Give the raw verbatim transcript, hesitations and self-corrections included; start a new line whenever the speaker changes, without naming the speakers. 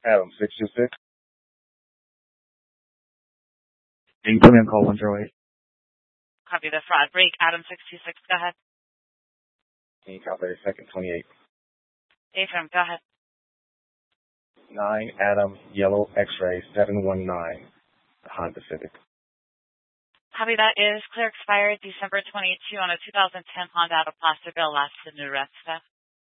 Adam, six two six.
Incoming call one zero eight.
Copy the fraud break. Adam six two six, go ahead.
Can you copy the second twenty-eight?
Affirm, go ahead.
nine Adam, yellow X-ray, seven one nine, Honda Civic.
Copy that is clear expired December twenty-second on a two thousand ten Honda out of Placerville, last to New Resta.